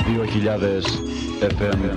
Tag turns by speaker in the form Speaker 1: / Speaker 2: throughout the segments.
Speaker 1: 2000 FM.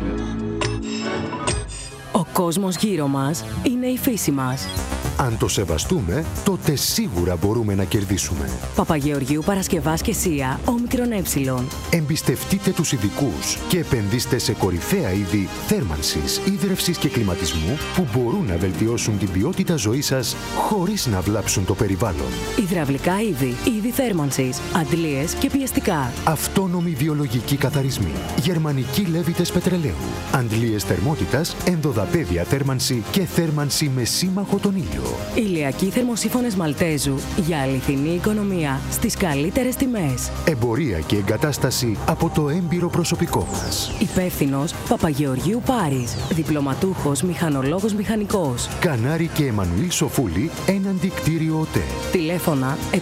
Speaker 2: Ο κόσμος γύρω μας είναι η φύση μας.
Speaker 3: Αν το σεβαστούμε, τότε σίγουρα μπορούμε να κερδίσουμε.
Speaker 2: Παπαγεωργίου Παρασκευάς και ΣΥΑ, όμικρον ε.
Speaker 3: Εμπιστευτείτε τους ειδικούς και επενδύστε σε κορυφαία είδη θέρμανσης, ίδρευσης και κλιματισμού που μπορούν να βελτιώσουν την ποιότητα ζωής σας χωρίς να βλάψουν το περιβάλλον.
Speaker 2: Υδραυλικά είδη θέρμανσης, αντλίες και πιεστικά.
Speaker 3: Αυτόνομοι βιολογικοί καθαρισμοί, γερμανικοί λέβητες πετρελαίου, αντλίες θερμότητας, ενδοδαπέδια θέρμανση και θέρμανση με σύμμαχο τον ήλιο.
Speaker 2: Ηλιακοί θερμοσύφωνες Μαλτέζου για αληθινή οικονομία στις καλύτερες τιμές.
Speaker 3: Εμπορία και εγκατάσταση από το έμπειρο προσωπικό μας.
Speaker 2: Υπεύθυνος Παπαγεωργίου Πάρης. Διπλωματούχος μηχανολόγος μηχανικός.
Speaker 3: Κανάρη και Εμμανουήλ Σοφούλη, έναντι κτίριο ΟΤΕ.
Speaker 2: Τηλέφωνα 6974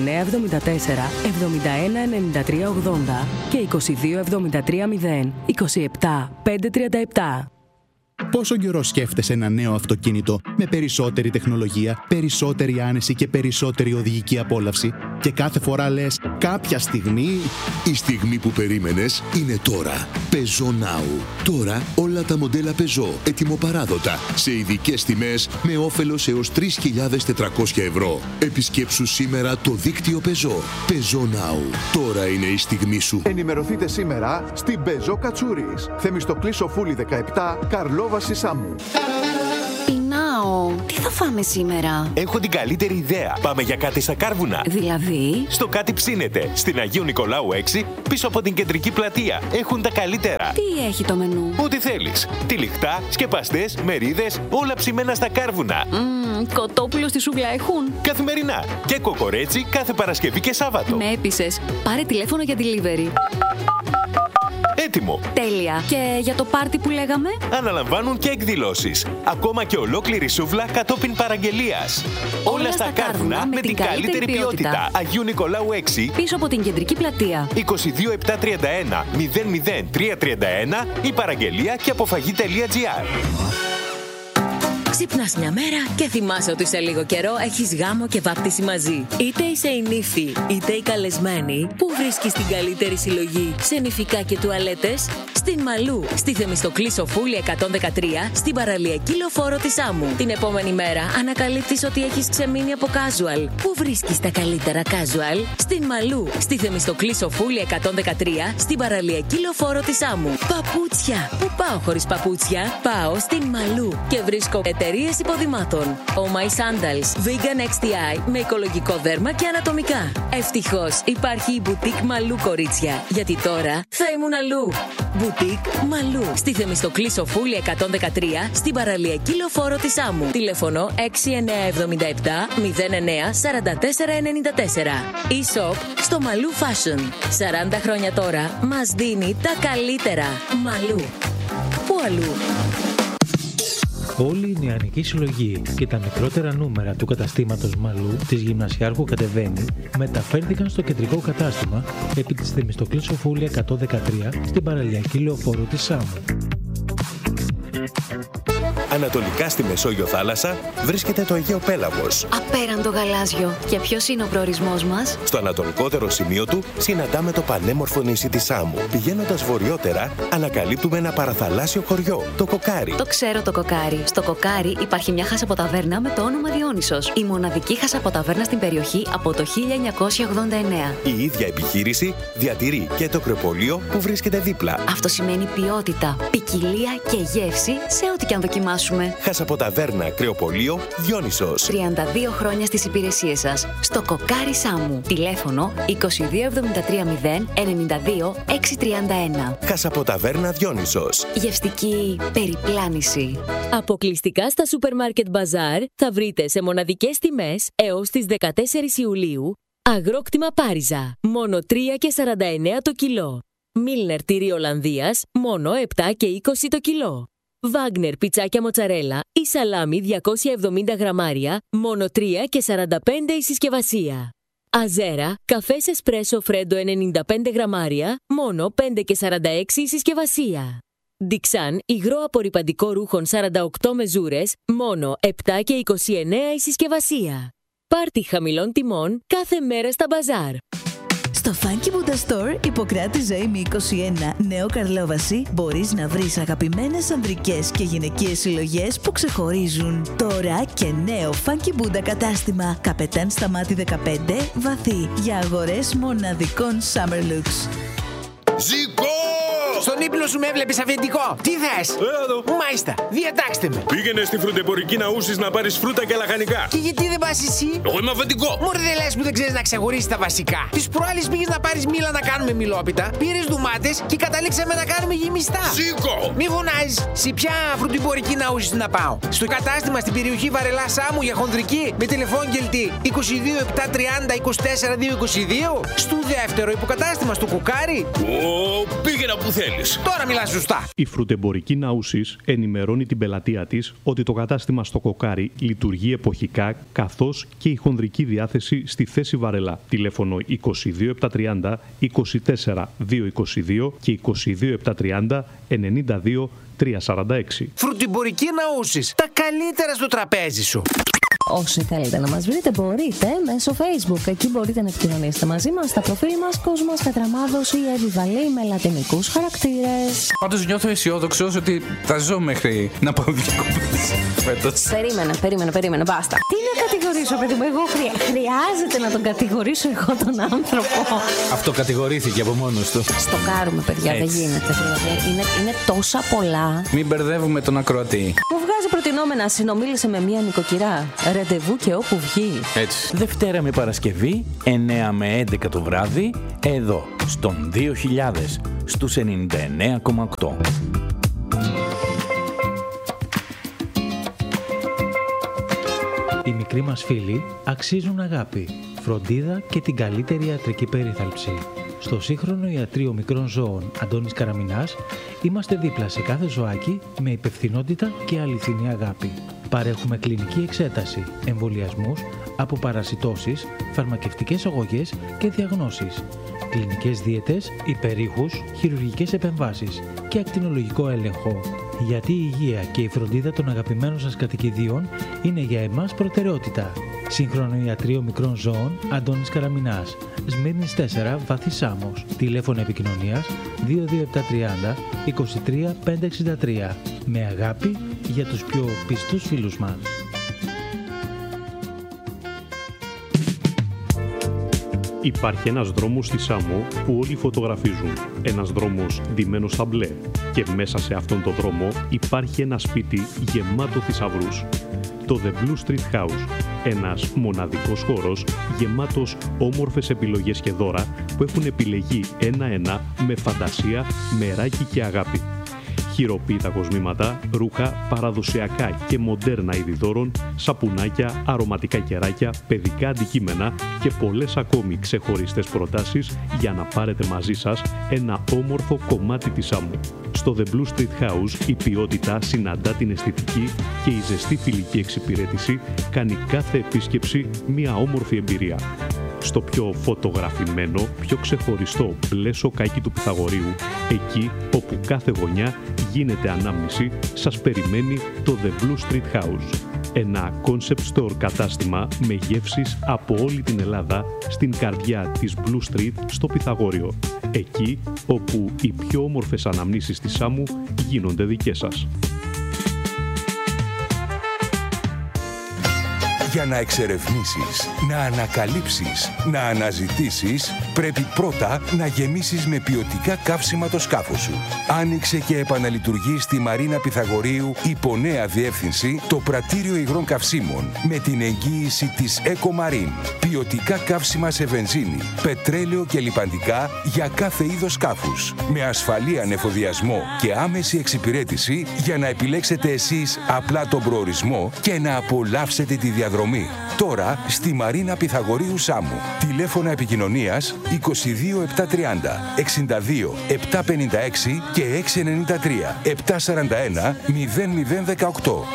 Speaker 2: 71 93 80 και 22 73 0 27 537.
Speaker 4: Πόσο καιρό σκέφτεσαι ένα νέο αυτοκίνητο με περισσότερη τεχνολογία, περισσότερη άνεση και περισσότερη οδηγική απόλαυση και κάθε φορά λες κάποια στιγμή...
Speaker 5: Η στιγμή που περίμενες είναι τώρα. Peugeot Now. Τώρα όλα τα μοντέλα Peugeot ετοιμοπαράδοτα σε ειδικές τιμές με όφελος έως 3.400 ευρώ. Επισκέψου σήμερα το δίκτυο Peugeot. Peugeot Now. Τώρα είναι η στιγμή σου.
Speaker 6: Ενημερωθείτε σήμερα στην Peugeot Κατσούρης. Θεμιστοκλή Σοφούλη 17, Καρλόβαση Σάμου.
Speaker 7: Πεινάω. Τι θα φάμε σήμερα?
Speaker 8: Έχω την καλύτερη ιδέα. Πάμε για κάτι στα κάρβουνα.
Speaker 7: Δηλαδή?
Speaker 8: Στο κάτι ψήνεται. Στην Αγίου Νικολάου 6, πίσω από την κεντρική πλατεία. Έχουν τα καλύτερα.
Speaker 7: Τι έχει το μενού?
Speaker 8: Ό,τι θέλεις. Τυλιχτά, σκεπαστές, μερίδες, όλα ψημένα στα κάρβουνα.
Speaker 7: Κοτόπουλο στη σούβλα έχουν?
Speaker 8: Καθημερινά. Και κοκορέτσι κάθε Παρασκευή και Σάββατο.
Speaker 7: Με έπεισες. Πάρε τηλέφωνο για delivery.
Speaker 8: Έτοιμο.
Speaker 7: Τέλεια. Και για το πάρτι που λέγαμε?
Speaker 8: Αναλαμβάνουν και εκδηλώσεις. Ακόμα και ολόκληρη σούβλα κατόπιν παραγγελίας. Όλα στα κάρβουνα με την καλύτερη ποιότητα. Αγίου Νικολάου 6.
Speaker 7: Πίσω από την κεντρική πλατεία.
Speaker 8: 22731 00331 η παραγγελία και αποφαγή.gr.
Speaker 9: Ξυπνάς μια μέρα και θυμάσαι ότι σε λίγο καιρό έχεις γάμο και βάπτιση μαζί. Είτε είσαι η νύφη, είτε η καλεσμένη, που βρίσκεις την καλύτερη συλλογή σε νηφικά και τουαλέτες? Στην Μαλού, στη Θεμιστοκλή Σοφούλη 113, στην παραλιακή λεωφόρο της Άμμου. Την επόμενη μέρα ανακαλύπτεις ότι έχεις ξεμείνει από casual. Πού βρίσκεις τα καλύτερα casual? Στην Μαλού, στη Θεμιστοκλή Σοφούλη 113, στην παραλιακή λεωφόρο της Άμμου. Παπούτσια! Πού πάω χωρίς παπούτσια? Πάω στην Μαλού και βρίσκω εταιρείες υποδημάτων. Oh My Sandals, Vegan XTI με οικολογικό δέρμα και ανατομικά. Ευτυχώς υπάρχει η Boutique Μαλού, κορίτσια, γιατί τώρα θα ήμουν αλλού. Boutique Μαλού, στη Θεμιστοκλή Σοφούλη 113, στην παραλιακή λεωφόρο της Άμμου. Τηλέφωνο 6977 09 4494. E-shop στο Μαλού Fashion. 40 χρόνια τώρα μας δίνει τα καλύτερα. Μαλού. Πού αλλού?
Speaker 10: Όλη η νεανική συλλογή και τα μικρότερα νούμερα του καταστήματος Μαλού της Γυμνασιάρχου Κατεβαίνει μεταφέρθηκαν στο κεντρικό κατάστημα επί της Θεμιστοκλής Σοφούλη 113 στην παραλιακή λεωφόρο της Σάμου.
Speaker 8: Ανατολικά στη Μεσόγειο θάλασσα βρίσκεται το Αιγαίο Πέλαγος.
Speaker 7: Απέραντο γαλάζιο. Και ποιος είναι ο προορισμός μας?
Speaker 8: Στο ανατολικότερο σημείο του συναντάμε το πανέμορφο νησί της Σάμου. Πηγαίνοντας βορειότερα, ανακαλύπτουμε ένα παραθαλάσσιο χωριό, το Κοκάρι.
Speaker 7: Το ξέρω το Κοκάρι. Στο Κοκάρι υπάρχει μια χασαποταβέρνα με το όνομα Διόνυσος. Η μοναδική χασαποταβέρνα στην περιοχή από το 1989.
Speaker 8: Η ίδια επιχείρηση διατηρεί και το κρεοπολείο που βρίσκεται δίπλα.
Speaker 7: Αυτό σημαίνει ποιότητα, ποικιλία και γεύση σε ό,τι και αν δοκιμάσουμε.
Speaker 8: Χασαποταβέρνα, κρεοπολείο, Διόνυσος.
Speaker 7: 32 χρόνια στις υπηρεσίες σας. Στο Κοκάρι Σάμου. Τηλέφωνο 22 73 0 92 631.
Speaker 8: Χασαποταβέρνα, Διόνυσος.
Speaker 7: Γευστική περιπλάνηση.
Speaker 9: Αποκλειστικά στα σούπερ μάρκετ Μπαζάρ θα βρείτε σε μοναδικές τιμές έως τις 14 Ιουλίου αγρόκτημα Πάριζα. Μόνο 3,49 το κιλό. Μίλνερ τυρί Ολλανδίας. Μόνο 7,20 το κιλό. Βάγνερ πιτσάκια μοτσαρέλα ή σαλάμι 270 γραμμάρια, μόνο 3,45 η συσκευασία. Αζέρα, καφές εσπρέσο φρέντο 95 γραμμάρια, μόνο 5,46 η συσκευασία. Ντιξάν, υγρό απορρυπαντικό ρούχων 48 μεζούρες, μόνο 7,29 η συσκευασία. Πάρτι χαμηλών τιμών κάθε μέρα στα μπαζάρ.
Speaker 1: Στο Funky Buddha Store, Ιπποκράτη Ζωήμη 21, Νέο Καρλόβαση, μπορείς να βρεις αγαπημένες ανδρικές και γυναικείες συλλογές που ξεχωρίζουν. Τώρα και νέο Funky Buddha κατάστημα, Καπετάν Σταμάτη 15, Βαθύ, για αγορές μοναδικών summer looks.
Speaker 11: Ζήκω!
Speaker 12: Στον ύπνο σου με έβλεπες αφεντικό. Τι θες?
Speaker 11: Εδώ.
Speaker 12: Μάλιστα, διατάξτε με.
Speaker 11: Πήγαινε στη φρουτεμπορική Ναούσης να πάρεις φρούτα και λαχανικά.
Speaker 12: Και γιατί δεν πας εσύ?
Speaker 11: Εγώ είμαι αφεντικό.
Speaker 12: Μωρέ, δεν λες που δεν ξέρεις να ξεχωρίσεις τα βασικά. Τις προάλλες πήγες να πάρεις μήλα να κάνουμε μιλόπιτα, πήρες ντομάτες και καταλήξαμε να κάνουμε γεμιστά.
Speaker 11: Ζήκω!
Speaker 12: Μη φωνάζεις. Σε ποια φρουτεμπορική Ναούσης να πάω? Στο κατάστημα στην περιοχή Βαρελά Σάμου για χονδρική με τηλεφώνγελτη 22 730 24 222. Στο δεύτερο υποκατάστημα στο Κοκάρι.
Speaker 11: Πήγαινα που θέλεις.
Speaker 12: Τώρα μιλάς σωστά.
Speaker 13: Η φρουτεμπορική Ναούσης ενημερώνει την πελατεία της ότι το κατάστημα στο Κοκάρι λειτουργεί εποχικά, καθώς και η χονδρική διάθεση στη θέση Βαρελά. Τηλέφωνο 22 730 24 222 και 22 730 92 346.
Speaker 12: Φρουτεμπορική Ναούσης. Τα καλύτερα στο τραπέζι σου.
Speaker 14: Όσοι θέλετε να μας βρείτε, μπορείτε μέσω Facebook. Εκεί μπορείτε να επικοινωνήσετε μαζί μας στα προφίλ μας Κόσμας Κατραμάδος ή Εβιβαλή με λατινικούς χαρακτήρες.
Speaker 15: Πάντως νιώθω αισιόδοξος ότι θα ζω μέχρι να πάω διακοπές φέτος.
Speaker 14: Περίμενε, μπάστα. Τι να κατηγορήσω, παιδί μου, εγώ χρειάζεται να τον κατηγορήσω εγώ τον άνθρωπο?
Speaker 15: Αυτό κατηγορήθηκε από μόνος του.
Speaker 14: Στο κάρουμε, παιδιά, δεν γίνεται. Είναι τόσα πολλά.
Speaker 15: Μην μπερδεύουμε τον ακροατή.
Speaker 14: Μου βγάζει προτινόμενα, συνομίλησε με μία νοικοκυρά. Ραντεβού και όπου βγει.
Speaker 15: Έτσι. Δευτέρα με Παρασκευή, 9 με 11 το βράδυ, εδώ, στον 2000, στους 99,8.
Speaker 10: Οι μικροί μας φίλοι αξίζουν αγάπη, φροντίδα και την καλύτερη ιατρική περίθαλψη. Στο σύγχρονο ιατρείο μικρών ζώων Αντώνης Καραμινάς είμαστε δίπλα σε κάθε ζωάκι με υπευθυνότητα και αληθινή αγάπη. Παρέχουμε κλινική εξέταση, εμβολιασμούς, αποπαρασιτώσεις, φαρμακευτικές αγωγές και διαγνώσεις, κλινικές δίαιτες, υπερήχους, χειρουργικές επεμβάσεις και ακτινολογικό έλεγχο. Γιατί η υγεία και η φροντίδα των αγαπημένων σας κατοικιδίων είναι για εμάς προτεραιότητα. Σύγχρονο ιατρείο μικρών ζώων Αντώνης Καραμινάς, Σμύρνης 4, Βαθύ Σάμος. Τηλέφωνο επικοινωνίας 22730 23 563. Με αγάπη για τους πιο πιστούς φίλους μας.
Speaker 13: Υπάρχει ένας δρόμος στη Σάμο που όλοι φωτογραφίζουν. Ένας δρόμος ντυμένος στα μπλε. Και μέσα σε αυτόν τον δρόμο υπάρχει ένα σπίτι γεμάτο θησαυρούς. Το The Blue Street House. Ένας μοναδικός χώρος γεμάτος όμορφες επιλογές και δώρα που έχουν επιλεγεί ένα-ένα με φαντασία, μεράκι και αγάπη. Χειροποίητα κοσμήματα, ρούχα, παραδοσιακά και μοντέρνα είδη δώρων, σαπουνάκια, αρωματικά κεράκια, παιδικά αντικείμενα και πολλές ακόμη ξεχωριστές προτάσεις για να πάρετε μαζί σας ένα όμορφο κομμάτι της άμμου. Στο The Blue Street House η ποιότητα συναντά την αισθητική και η ζεστή φιλική εξυπηρέτηση κάνει κάθε επίσκεψη μια όμορφη εμπειρία. Στο πιο φωτογραφημένο, πιο ξεχωριστό μπλε σοκάκι του Πυθαγορείου, εκεί όπου κάθε γωνιά γίνεται ανάμνηση, σας περιμένει το The Blue Street House. Ένα concept store κατάστημα με γεύσεις από όλη την Ελλάδα στην καρδιά της Blue Street στο Πυθαγόριο. Εκεί όπου οι πιο όμορφες αναμνήσεις της Σάμου γίνονται δικές σας.
Speaker 16: Για να εξερευνήσεις, να ανακαλύψεις, να αναζητήσεις, πρέπει πρώτα να γεμίσεις με ποιοτικά καύσιμα το σκάφος σου. Άνοιξε και επαναλειτουργεί στη Μαρίνα Πυθαγορείου υπό νέα διεύθυνση το πρατήριο υγρών καυσίμων με την εγγύηση της Ecomarine. Ποιοτικά καύσιμα σε βενζίνη, πετρέλαιο και λιπαντικά για κάθε είδος σκάφους. Με ασφαλή ανεφοδιασμό και άμεση εξυπηρέτηση για να επιλέξετε εσείς απλά τον προορισμό και να απολαύσετε τη διαδρομή. Τώρα στη Μαρίνα Πυθαγορείου Σάμου. Τηλέφωνα επικοινωνίας 22 730 62 756 και 693 741 0018.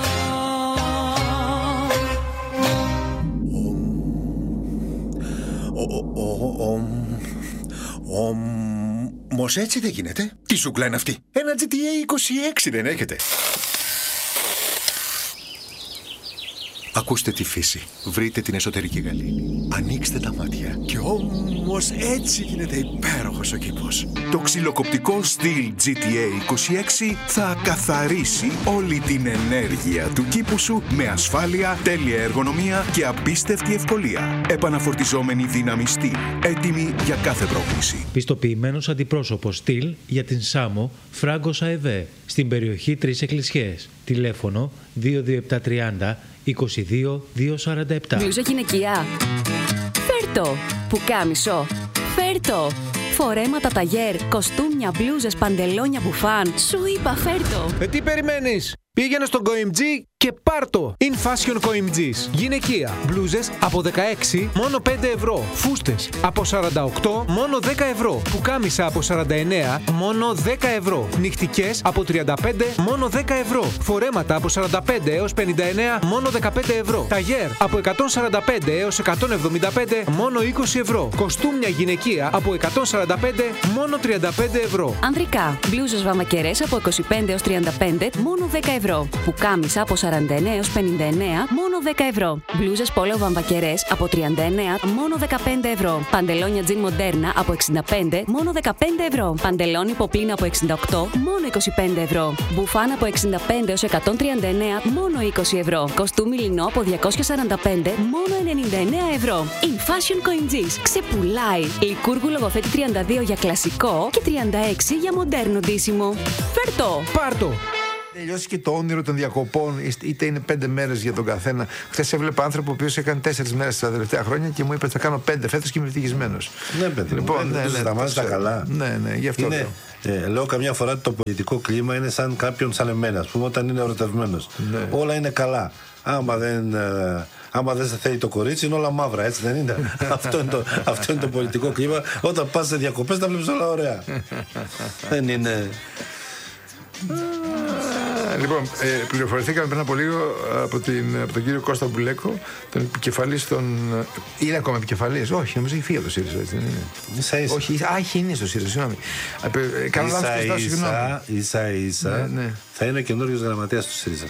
Speaker 17: Όμως έτσι δεν γίνεται. Τι σούκλα είναι αυτή? Ένα GTA 26 δεν έχετε? Ακούστε τη φύση. Βρείτε την εσωτερική γαλήνη. Ανοίξτε τα μάτια. Και όμως έτσι γίνεται υπέροχος ο κήπος. Το ξυλοκοπτικό Stihl GTA 26 θα καθαρίσει όλη την ενέργεια του κήπου σου με ασφάλεια, τέλεια εργονομία και απίστευτη ευκολία. Επαναφορτιζόμενη δύναμη Stihl. Έτοιμη για κάθε πρόκληση.
Speaker 10: Πιστοποιημένος αντιπρόσωπος Stihl για την Σάμο Φράγκος ΑΕΒ στην περιοχή 3 Εκκλησιές. Τηλέφωνο 22730 22-247.
Speaker 7: Μπλούζα γυναικεία. Φέρτο. Πουκάμισο. Φέρτο. Φορέματα ταγέρ, κοστούμια, μπλούζες, παντελόνια, μπουφάν. Σου είπα φέρτο.
Speaker 12: Τι περιμένεις? Πήγαινε στον COIMG και πάρτο. In Fashion COIMG's. Γυναικεία. Μπλούζες από 16 μόνο 5 ευρώ. Φούστες από 48 μόνο 10 ευρώ. Πουκάμισα από 49 μόνο 10 ευρώ. Νυχτικές από 35 μόνο 10 ευρώ. Φορέματα από 45 έως 59 μόνο 15 ευρώ. Ταγέρ από 145 έως 175 μόνο 20 ευρώ. Κοστούμια γυναικεία από 145 μόνο 35 ευρώ.
Speaker 7: Ανδρικά. Μπλούζες βαμβακερές από 25 έως 35 μόνο 10 ευρώ. Πουκάμισα από 49 έως 59 μόνο 10 ευρώ. Μπλούζες πόλο βαμβακερές από 39 μόνο 15 ευρώ. Παντελόνια τζιν μοντέρνα από 65 μόνο 15 ευρώ. Παντελόνι ποπλίνα από 68 μόνο 25 ευρώ. Μπουφάν από 65 έως 139 μόνο 20 ευρώ. Κοστούμι λινό από 245 μόνο 99 ευρώ. In Fashion COIMG's. Ξεπουλάει. Λικούργου Λογοθέτη 32 για κλασικό και 36 για μοντέρνο ντύσιμο. Φέρτο!
Speaker 18: Πάρτο! Τελειώσει και το όνειρο των διακοπών, είτε είναι 5 μέρες για τον καθένα. Χθες έβλεπα άνθρωπο ο οποίος έκανε 4 μέρες τα τελευταία χρόνια και μου είπε θα κάνω 5 φέτος και είμαι ευτυχισμένος.
Speaker 19: Ναι, παιδί.
Speaker 18: Λοιπόν, ναι,
Speaker 19: σταμάτησα καλά.
Speaker 18: Ναι, γι' αυτό
Speaker 19: είναι, λέω καμιά φορά ότι το πολιτικό κλίμα είναι σαν κάποιον σαν εμένα, ας πούμε, όταν είναι ερωτευμένος. Ναι. Όλα είναι καλά. Άμα δεν σε θέλει το κορίτσι, είναι όλα μαύρα, έτσι δεν είναι? Αυτό είναι το πολιτικό κλίμα. Όταν πας σε διακοπές, τα βλέπεις όλα ωραία. Δεν είναι.
Speaker 18: Λοιπόν, πληροφορηθήκαμε πριν από λίγο από τον κύριο Κώστα Μπουλέκο, τον επικεφαλής των. Είναι ακόμα επικεφαλής? Όχι, νομίζω έχει φύγει από το ΣΥΡΙΖΑ, έτσι δεν είναι?
Speaker 19: Ίσα-ίσα.
Speaker 18: Όχι, είναι στο ΣΥΡΙΖΑ, συγγνώμη. Κάνω λάθος, συγγνώμη.
Speaker 19: Ίσα-ίσα θα είναι ο καινούριος γραμματέας του ΣΥΡΙΖΑ.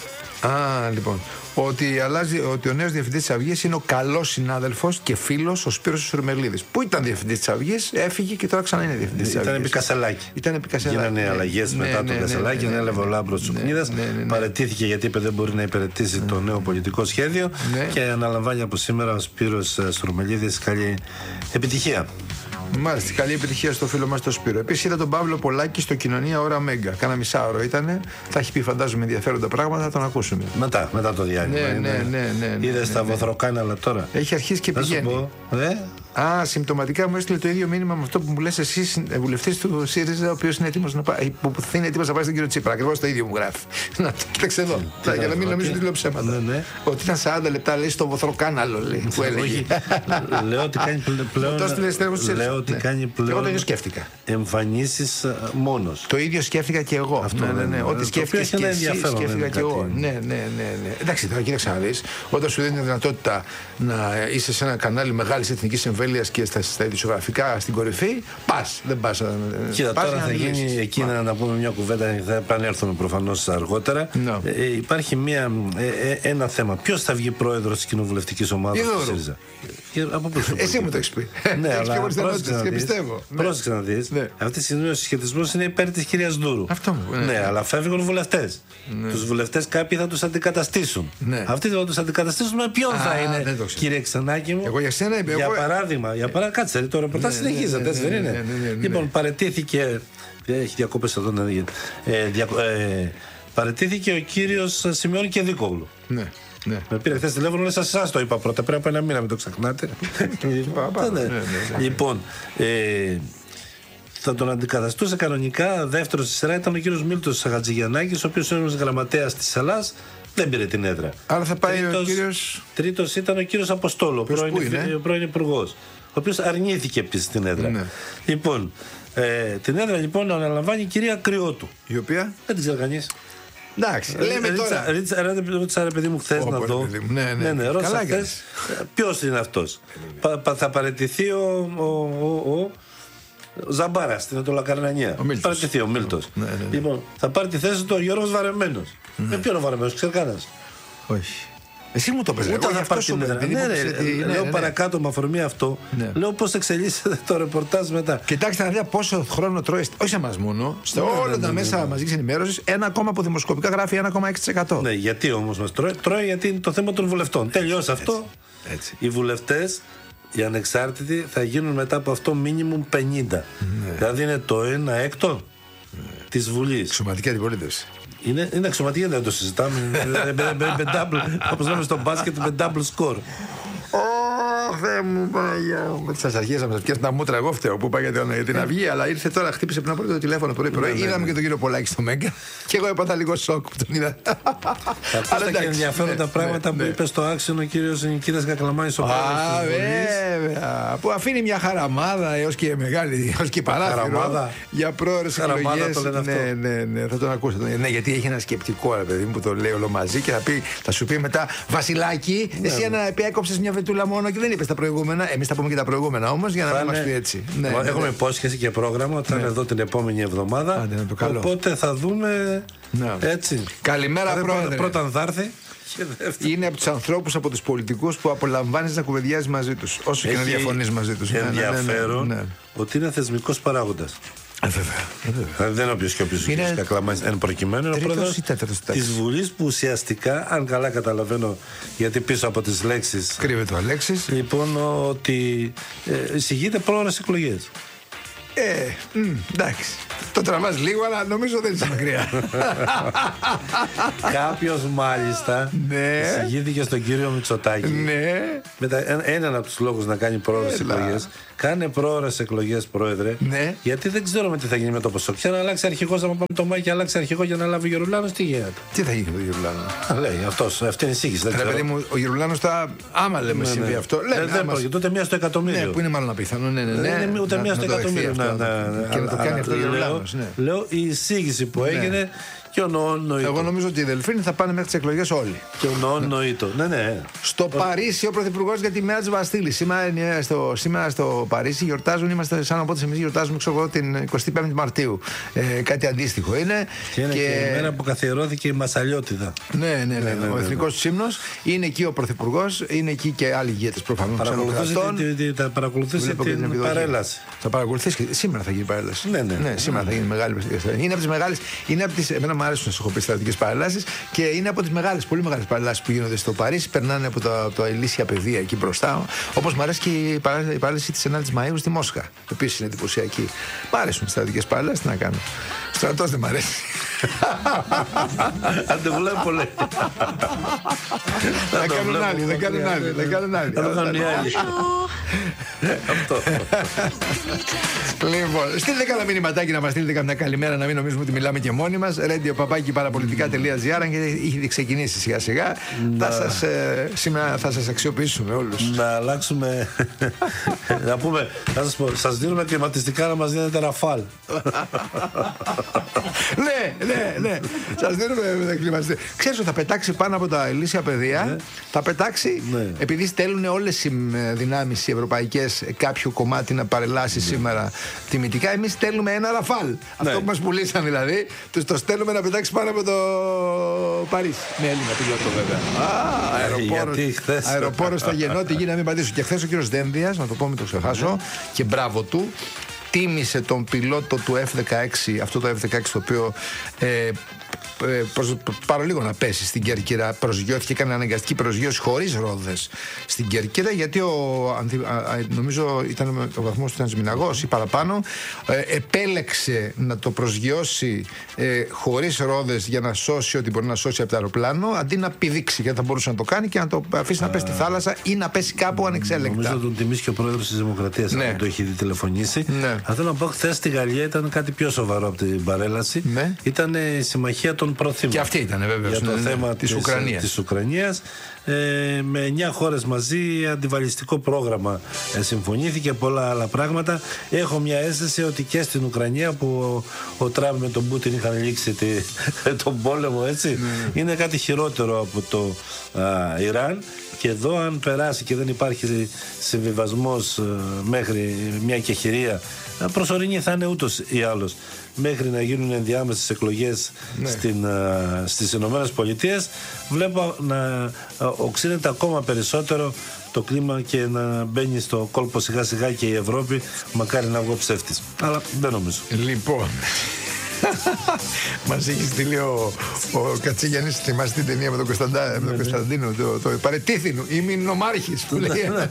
Speaker 18: Λοιπόν. Ότι ο νέος διευθυντής της Αυγής είναι ο καλός συνάδελφος και φίλος ο Σπύρος Σουρμελίδης. Που ήταν διευθυντής της Αυγής, έφυγε και τώρα ξανά είναι διευθυντής της Αυγής.
Speaker 19: Ήταν επί Κασελάκη. Γίνανε αλλαγές μετά τον Κασελάκη, ανέλαβε ο Λάμπρος Τσουκνίδας. Παραιτήθηκε γιατί είπε δεν μπορεί να υπηρετήσει το νέο πολιτικό σχέδιο και αναλαμβάνει από σήμερα ο Σπύρος Σουρμελίδης. Καλή επιτυχία.
Speaker 18: Μάλιστα, καλή επιτυχία στο φίλο μας τον Σπύρο. Επίσης είδα τον Παύλο Πολάκη στο Κοινωνία Ώρα Μέγκα. Κάνα μισάωρο ήτανε. Θα έχει πει φαντάζομαι ενδιαφέροντα πράγματα, θα τον ακούσουμε.
Speaker 19: Μετά το διάλειμμα.
Speaker 18: Ναι.
Speaker 19: Είδες τα βοθροκάναλα τώρα?
Speaker 18: Έχει αρχίσει και πηγαίνει. Συμπτωματικά μου έστειλε το ίδιο μήνυμα με αυτό που μου λες εσύ, βουλευτής του ΣΥΡΙΖΑ, ο οποίος είναι έτοιμος να πάει, που θα είναι έτοιμος να πάει στον κύριο Τσίπρα. Ακριβώς το ίδιο μου γράφει. Να το κοίταξε εδώ. Για να μην νομίζω ότι λέω ψέματα. Ότι ήταν 40 λεπτά, λέει, στο βοθροκάναλο, λέει, που έλεγε.
Speaker 19: Λέω ότι κάνει πλέον. Λέω ότι κάνει πλέον.
Speaker 18: Εγώ το ίδιο σκέφτηκα.
Speaker 19: Εμφανίσεις μόνος.
Speaker 18: Το ίδιο σκέφτηκα και εγώ. Ό,τι σκέφτηκες και εσύ, σκέφτηκα και εγώ. Ναι. Εντάξει, τώρα κοίταξε να δεις, όταν σου δίνει τη δυνατότητα να είσαι σε ένα κανάλι μεγάλης εθνικής εμβέλειας και στα ειδησιογραφικά στην κορυφή, πας, δεν πας.
Speaker 19: Κοίτα, τώρα θα γίνει εκεί να πούμε μια κουβέντα, θα επανέλθουμε προφανώς αργότερα. Υπάρχει ένα θέμα. Ποιος θα βγει πρόεδρος της κοινοβουλευτικής ομάδας του ΣΥΡΙΖΑ?
Speaker 18: Εσύ μου το έχεις πει.
Speaker 19: Ναι, αλλά πρόσεξε να δεις. Αυτή τη στιγμή ο συσχετισμός είναι υπέρ της κυρίας Ντούρου.
Speaker 18: Αυτό μου.
Speaker 19: Ναι, αλλά φεύγουν βουλευτές. Τους βουλευτές κάποιοι θα τους αντικαταστήσουν. Αυτοί θα τους αντικαταστήσουν με ποιον θα είναι, κύριε Ξενάκη μου?
Speaker 18: Εγώ για σένα είπα.
Speaker 19: Για παράδειγμα, κάτσε, το ρεπορτάζ συνεχίζεται, έτσι δεν είναι? Λοιπόν, παραιτήθηκε. Έχει διακόπες εδώ. Παραιτήθηκε ο κύριος Σημειώνη Κεδίκογλου.
Speaker 18: Ναι.
Speaker 19: Με πήρε χθες τηλέφωνο, λέει σας το είπα πρώτα. Πρέπει από ένα μήνα, μην το ξεχνάτε. Λοιπόν, θα τον αντικαταστούσε κανονικά. Δεύτερος στη σειρά ήταν ο κύριος Μίλτος Χατζηγιαννάκης, ο οποίος είναι ένας γραμματέας της Ελλάς. Δεν πήρε την έδρα.
Speaker 18: Άρα θα πάει ο κύριος.
Speaker 19: Τρίτος ήταν ο κύριος Αποστόλου, ο πρώην υπουργός, ο οποίος αρνήθηκε επίσης την έδρα. Λοιπόν, την έδρα λοιπόν αναλαμβάνει η κυρία Κρυότου.
Speaker 18: Η οποία?
Speaker 19: Δεν την ξέρει κανείς.
Speaker 18: Εντάξει, λέμε τώρα.
Speaker 19: Ρώτησα ρε παιδί μου χθες να δω. Ναι, ρώτησα χθες ποιος είναι αυτός. Θα παραιτηθεί ο Ζαμπάρας, είναι το Λακαρνανία. Παραιτηθεί ο Μίλτος. Λοιπόν, θα πάρει τη θέση του ο Γιώργος Βαρεμένος. Με ποιον ο Βαρεμένος, ξέρει κανένας?
Speaker 18: Όχι. Εσύ μου το πες.
Speaker 19: Ούτε θα πάρει την έδρα. Λέω παρακάτω με αφορμή αυτό. Λέω πώς εξελίσσεται το ρεπορτάζ μετά.
Speaker 18: Κοιτάξτε να δείτε πόσο χρόνο τρώει, όχι σε εμάς μόνο, σε όλα τα μέσα μαζικής ενημέρωσης. Ένα κόμμα που δημοσκοπικά γράφει 1,6%.
Speaker 19: Ναι, γιατί όμως μας τρώει? Τρώει γιατί είναι το θέμα των βουλευτών. Τελειώσει αυτό. Έτσι. Οι βουλευτές, οι ανεξάρτητοι, θα γίνουν μετά από αυτό μίνιμουμ 50. Δηλαδή είναι το 1/6 της Βουλής.
Speaker 18: Σωματική αντιπολίτευση.
Speaker 19: Είναι αξιωματική, δεν το συζητάμε. Όπως λέμε στο μπάσκετ, με double score.
Speaker 18: Θεέ μου, Παναγιά μου. Σας αρχίσαμε να πιάσουν τα μούτρα. Εγώ φταίω που πάει για την αυγή, αλλά ήρθε τώρα, χτύπησε πριν από το τηλέφωνο πρωί. Είδαμε και τον κύριο Πολάκη στο Μέγκα και εγώ έπαθα λίγο σοκ που τον είδα.
Speaker 19: Αυτά και ενδιαφέροντα πράγματα που είπε στο άξιο ο κύριος Νικήτας Κακλαμάνης.
Speaker 18: Βέβαια. Που αφήνει μια χαραμάδα έως και μεγάλη, έως και παράθυρο για πρόωρες εκλογές. Ναι, θα τον ακούσετε. Ναι, γιατί έχει ένα σκεπτικό, ρε παιδί μου, που το λέει όλο μαζί και θα σου πει μετά, Βασιλάκη, εσύ έκοψες μια βετούλα μόνο και δεν είπες τα προηγούμενα. Εμείς θα πούμε και τα προηγούμενα όμως για να μην μας πει έτσι.
Speaker 19: Έχουμε υπόσχεση και πρόγραμμα ότι θα είναι εδώ την επόμενη εβδομάδα. Οπότε θα δούμε έτσι.
Speaker 18: Καλημέρα, Πρόεδρε.
Speaker 19: Πρώτα θα έρθει.
Speaker 18: Είναι από τους ανθρώπους, από τους πολιτικούς που απολαμβάνεις να κουβεντιάζεις μαζί τους, όσο και να διαφωνείς μαζί τους.
Speaker 19: Ενδιαφέρον ότι είναι θεσμικός παράγοντας.
Speaker 18: Βέβαια.
Speaker 19: Δεν είναι όποιος και όποιος Κακλαμάνης. Εν προκειμένου είναι ο πρόεδρος της Βουλής που ουσιαστικά, αν καλά καταλαβαίνω, γιατί πίσω από τις λέξεις
Speaker 18: κρύβεται ο Αλέξης,
Speaker 19: λοιπόν, ότι εισηγείται πρόωρες εκλογές.
Speaker 18: Εντάξει. Το τραβάς λίγο, αλλά νομίζω δεν είσαι μακριά.
Speaker 19: Κάποιος μάλιστα εισηγήθηκε στον κύριο Μητσοτάκη. Έναν από τους λόγους να κάνει πρόωρες εκλογές. Κάνε πρόωρες εκλογές, Πρόεδρε. Γιατί δεν ξέρουμε τι θα γίνει με το Πασόκ. Και αν αλλάξει αρχηγός, να πάμε το Μάη και αλλάξει αρχηγό για να λάβει ο Γερουλάνος, τι γίνεται?
Speaker 18: Τι θα γίνει με τον Γερουλάνο?
Speaker 19: Λέει αυτός, αυτή είναι η εισήγηση.
Speaker 18: Ρε παιδί μου, ο Γερουλάνος θα. Άμα λέμε συμβεί αυτό.
Speaker 19: Δεν πρόκειται ούτε μία στο εκατομμύριο.
Speaker 18: Ναι, που είναι μάλλον απίθανο.
Speaker 19: Δεν είναι ούτε μία στο εκατομμύριο.
Speaker 18: Και να το κάνει αυτό ο Γερουλάνος.
Speaker 19: Λέω η εισήγηση που έγινε.
Speaker 18: Εγώ νομίζω ότι οι Δελφίνοι θα πάνε μέχρι τις εκλογές όλοι.
Speaker 19: Και ο Νοόν νοήτο. Ναι.
Speaker 18: Στο Παρίσι ο Πρωθυπουργός για τη μέρα της Βαστίλης. Σήμερα στο Παρίσι γιορτάζουν, είμαστε σαν οπότε εμείς γιορτάζουμε την 25η Μαρτίου. Κάτι αντίστοιχο είναι.
Speaker 19: Και είναι και η μέρα που καθιερώθηκε η Μασαλιώτιδα.
Speaker 18: Ναι. Ο εθνικός σύμνος. Είναι εκεί ο Πρωθυπουργός, είναι εκεί και άλλοι ηγέτες προφανώς.
Speaker 19: Θα παρακολουθήσει την παρέλαση.
Speaker 18: Θα παρακολουθήσει. Σήμερα θα γίνει παρέλαση. Ναι, σήμερα θα γίνει μεγάλη. Είναι από τις μεγάλες. Εμένα μου αρέσουν, σας έχω πει, στρατιωτικές παρελάσεις και είναι από τις μεγάλες, πολύ μεγάλες παρελάσεις που γίνονται στο Παρίσι. Περνάνε από τα ηλίσια πεδία εκεί μπροστά. Όπως μου αρέσει και η παρέλαση της 9ης Μαΐου στη Μόσχα. Επίσης είναι εντυπωσιακή. Μ' αρέσουν οι στρατιωτικές παρελάσεις, τι να κάνω. Ο στρατός δεν μ' αρέσει.
Speaker 19: Αν δεν βλέπω, λέει.
Speaker 18: Δεν κάνουν άλλοι.
Speaker 19: Θα το κάνουν οι άλλοι. Αυτό.
Speaker 18: Λοιπόν, στείλτε κάνα μηνυματάκι να μας στείλετε καμιά καλημέρα, να μην νομίζουμε ότι μιλάμε και μόνοι μας. radio@parapolitica.gr, και έχει ήδη ξεκινήσει σιγά σιγά. Σήμερα θα σας αξιοποιήσουμε όλους.
Speaker 19: Να αλλάξουμε. Να πούμε, θα σας πω, σας δίνουμε κλιματιστικά να μας δίνετε ραφάλ.
Speaker 18: Ναι. Σας δίνουμε κλιματιστικά. Ξέρεις ότι θα πετάξει πάνω από τα ηλίσια πεδία, θα πετάξει, επειδή στέλνουν όλες οι δυνάμεις οι ευρωπαϊκές κάποιο κομμάτι να παρελάσει σήμερα τιμητικά, εμείς στέλνουμε ένα ραφάλ. Αυτό που μας πουλήσαν δηλαδή, τους το στέλνουμε να πετάξει πάνω από το Παρίσι. Με Έλληνα πιλότο βέβαια. Αεροπόρος στα γεννότη, γίνει να μην πατήσω. Και χθες ο κύριος Δένδιας, να το πω, μην το ξεχάσω, και μπράβο του, τίμησε τον πιλότο του F-16, αυτό το F-16 το οποίο παρολίγο να πέσει στην Κέρκυρα, προσγειώθηκε, έκανε αναγκαστική προσγείωση χωρίς ρόδες στην Κέρκυρα, γιατί νομίζω ήταν ο βαθμός του ήταν σμηναγός ή παραπάνω, επέλεξε να το προσγειώσει χωρίς ρόδες για να σώσει ό,τι μπορεί να σώσει από το αεροπλάνο, αντί να πηδήξει, γιατί θα μπορούσε να το κάνει και να το αφήσει να πέσει στη θάλασσα ή να πέσει κάπου ανεξέλεγκτα.
Speaker 19: Νομίζω να τον τιμήσει και ο πρόεδρος της Δημοκρατίας, αν το έχει τηλεφωνήσει. Αν θέλω να πω, χθες στη Γαλλία ήταν κάτι πιο σοβαρό από την παρέλαση. Ήταν η συμμαχία των προθήμων.
Speaker 18: Και αυτή ήταν βέβαια
Speaker 19: για το θέμα της Ουκρανίας. Με 9 χώρες μαζί, αντιβαλιστικό πρόγραμμα συμφωνήθηκε, πολλά άλλα πράγματα. Έχω μια αίσθηση ότι και στην Ουκρανία, που ο Τραμπ με τον Πούτιν είχαν λήξει τον πόλεμο, έτσι, είναι κάτι χειρότερο από το Ιράν. Και εδώ, αν περάσει και δεν υπάρχει συμβιβασμός μέχρι μια κεχηρία, προσωρινή θα είναι ούτως ή άλλως, μέχρι να γίνουν ενδιάμεσες εκλογές στις Ηνωμένες Πολιτείες, βλέπω να οξύνεται ακόμα περισσότερο το κλίμα και να μπαίνει στο κόλπο σιγά σιγά και η Ευρώπη. Μακάρι να βγω ψεύτης, αλλά δεν νομίζω.
Speaker 18: Λοιπόν, μας έχει στείλει ο Κατσίγιαννης, θυμάσαι την ταινία με τον Κωνσταντίνο, το παρετήθηνο, είμαι νομάρχης που λέει ένας.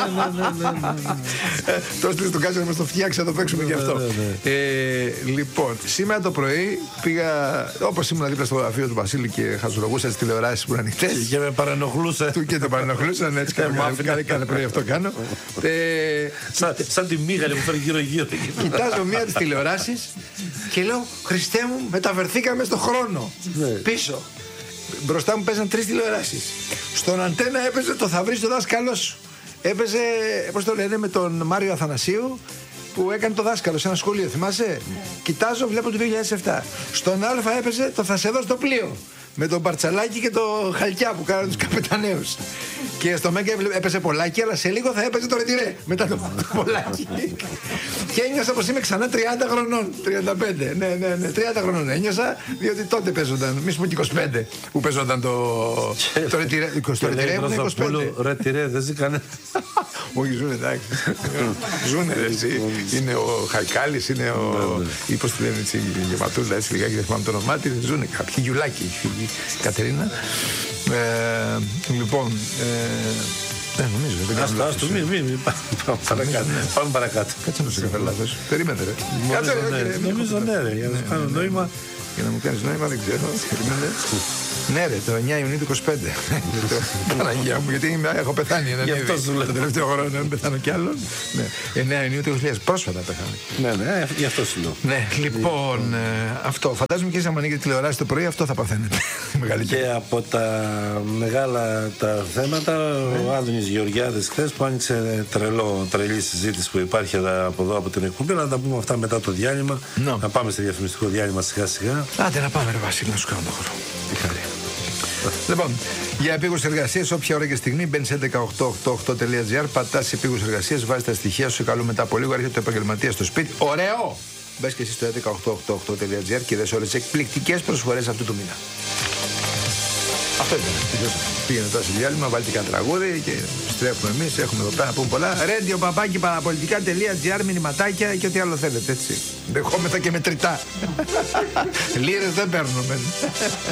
Speaker 18: Το έστειλε στον Κάτσο να μας το φτιάξει, να το παίξουμε γι' αυτό. Λοιπόν, σήμερα το πρωί πήγα, όπως ήμουν δίπλα στο γραφείο του Βασίλη και χαζολογούσα τις τηλεοράσεις που είναι ανοιχτές.
Speaker 19: Και με παρενοχλούσε.
Speaker 18: Και το παρενοχλούσαν, έτσι κάθε πρωί αυτό κάνω.
Speaker 19: Σαν τη μίγαλη που φέρει γύρω-γύρω.
Speaker 18: Κοιτάζω μία τις τηλεοράσεις και λέω, Χριστέ μου, μεταφερθήκαμε στο χρόνο. Πίσω. Μπροστά μου παίζαν 3 τηλεοράσεις. Στον αντένα έπαιζε το Θα βρεις το δάσκαλό σου. Έπαιζε, πώς το λένε, με τον Μάριο Αθανασίου που έκανε το δάσκαλο σε ένα σχολείο, θυμάσαι? Κοιτάζω, βλέπω το 2007. Στον Α έπαιζε το Θα σε δω στο πλοίο. Με τον Παρτσαλάκη και το Χαλκιά που κάνανε τους καπεταναίους. Και στο Μέγκα έπαιζε Πολάκη, αλλά σε λίγο θα έπαιζε το Ρετυρέ μετά το Πολάκη. Και ένιωσα πως είμαι ξανά 30 χρονών. 35. Ναι, 30 χρονών ένιωσα, διότι τότε παίζονταν. Μη σου πω και 25 που παίζονταν το Ρετυρέ. Το Ρετυρέ ήμουν 25.
Speaker 19: Ρετυρέ, δεν ζει κανένα.
Speaker 18: Όχι, ζουνε, εντάξει. Ζουνε, εσύ. Είναι ο Χαλκάλης, είναι ο. Ή πώς τη λένε έτσι, γεματούλα, έτσι λιγάκι, δεν θυμάμαι το όνομά της. Ζουνε κάποιοι, Γιουλάκη. Κατερίνα. Λοιπόν, νομίζω.
Speaker 19: Πάμε παρακάτω.
Speaker 18: Κάτσε να σε κάνω λάθος. Περίμενε ρε.
Speaker 19: Νομίζω ναι ρε, για να σου κάνω νόημα.
Speaker 18: Για να μου κάνεις νόημα δεν ξέρω. Ναι ρε, το 9 Ιουνίου του 25. Παναγία μου, γιατί έχω πεθάνει έναν ήδη. Το τελευταίο χρόνο, αν πεθάνω κι άλλον. 9 Ιουνίου του 2000, πρόσφατα πεθάνει.
Speaker 19: Ναι, γι' αυτό σου λέω.
Speaker 18: Ναι, λοιπόν, αυτό. Φαντάζομαι και εσείς άμα ανοίγετε τηλεοράση το πρωί, αυτό θα παθαίνετε.
Speaker 19: Και από τα μεγάλα τα θέματα, ο Άδωνης Γεωργιάδης χθες που άνοιξε τρελή συζήτηση που υπάρχει από εδώ από την εκπομπή. Να τα πούμε αυτά μετά το διάλειμμα. Να πάμε στο διαφημιστικό διάλειμμα σιγά σιγά.
Speaker 18: Άντε να πάμε ρε Βασίλη, να σου κάνω το χώρο. Τι χαρή. Λοιπόν, για επίγουσες εργασίες, όποια ώρα και στιγμή, μπαίνεις σε 18888.gr, πατάς επίγουσες εργασίες, βάζεις τα στοιχεία σου, σε καλούν μετά από λίγο, έρχεται το επαγγελματία στο σπίτι. Ωραίο! Μπες και εσύ στο 18888.gr και δες όλες τις εκπληκτικές προσφορές αυτού του μήνα. Αυτό ήταν. Πήγαινε τώρα σε διάλειμμα, βάλτε κανένα τραγούδι και στρέφουμε εμείς. Έχουμε εδώ πέρα να πούμε πολλά. radio@parapolitica.gr, μηνυματάκια και ό,τι άλλο θέλετε, έτσι. Δεχόμεθα και μετρητά. Λίρες δεν παίρνουμε.